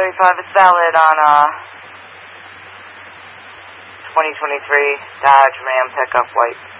35 is valid on 2023 Dodge Ram pickup white.